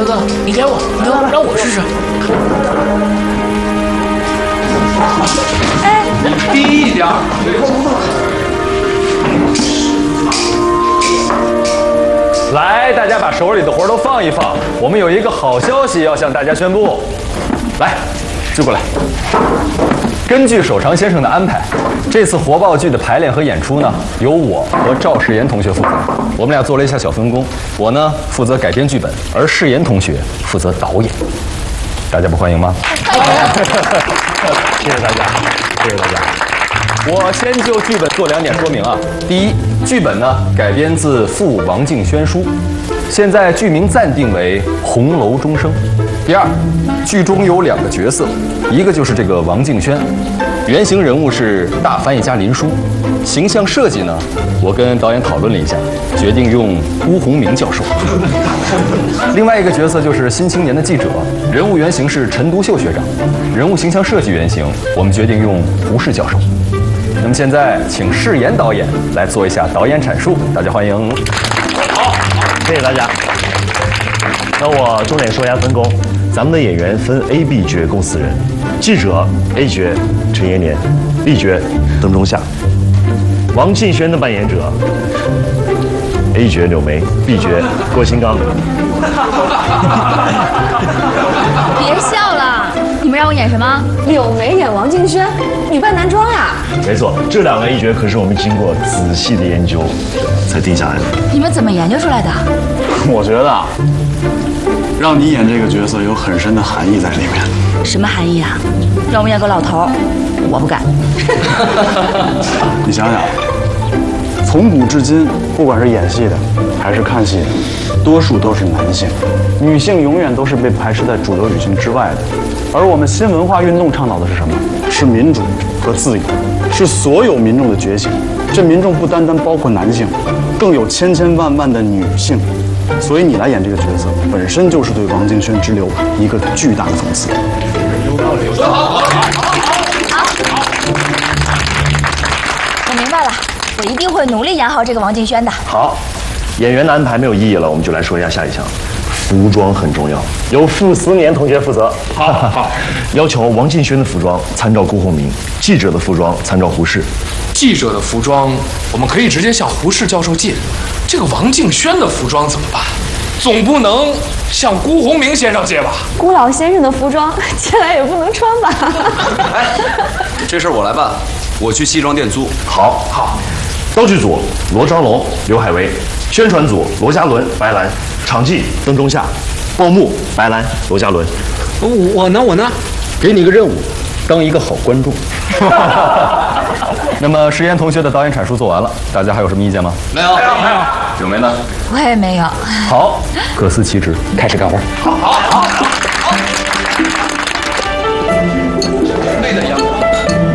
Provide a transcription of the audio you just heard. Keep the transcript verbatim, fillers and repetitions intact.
大哥，你给我，你给我，让我试试。 哎， 低一点。来，大家把手里的活都放一放。我们有一个好消息要向大家宣布。来，聚过来。根据守常先生的安排，这次活爆剧的排练和演出呢，由我和赵世妍同学负责。我们俩做了一下小分工，我呢负责改编剧本，而世妍同学负责导演。大家不欢迎吗？谢谢大家，谢谢大家。我先就剧本做两点说明啊。第一，剧本呢改编自傅王敬轩书，现在剧名暂定为《红楼钟声》。第二，剧中有两个角色，一个就是这个王敬轩，原型人物是大翻译家林殊。形象设计呢，我跟导演讨论了一下，决定用辜鸿铭教授。另外一个角色就是新青年的记者，人物原型是陈独秀学长，人物形象设计原型我们决定用胡适教授。那么现在请世妍导演来做一下导演阐述，大家欢迎。 好，谢谢大家。那我重点说一下分工，咱们的演员分 A、B 角共四人，记者 A 角陈延年 ，B 角邓中夏，王敬轩的扮演者 A 角柳梅 ，B 角郭新刚。 别笑了，你们让我演什么？ 柳梅演王敬轩，女扮男装呀？ 没错，这两个 A 角可是我们经过仔细的研究才定下来的。 你们怎么研究出来的？ 我觉得啊，让你演这个角色有很深的含义在里面。 什么含义啊？让我演个老头，我不敢。 你想想，从古至今，不管是演戏的还是看戏的，多数都是男性，女性永远都是被排斥在主流语境之外的。而我们新文化运动倡导的是什么？是民主和自由，是所有民众的觉醒。这民众不单单包括男性，更有千千万万的女性。所以你来演这个角色，本身就是对王敬轩之流一个巨大的讽刺。 有道理，有道理。好，我明白了，我一定会努力演好这个王敬轩的。 好，演员的安排没有意义了，我们就来说一下下一项。服装很重要，由傅斯年同学负责。 好好， 要求王敬轩的服装参照辜鸿铭，记者的服装参照胡适。 记者的服装我们可以直接向胡适教授借，这个王敬轩的服装怎么办？总不能向辜鸿铭先生借吧？ 辜老先生的服装借来也不能穿吧？ 哎，这事儿我来办，我去西装店租。 好，好。道具组罗章龙、刘海威，宣传组罗家伦、白兰，场记邓中夏，报幕白兰、罗家伦。 我我呢？我呢？ 给你一个任务，当一个好观众。那么石岩同学的导演阐述做完了，大家还有什么意见吗？ 没有，没有，没有。 柳梅呢？ 我也没有。 好，各司其职，开始干活。 好好好。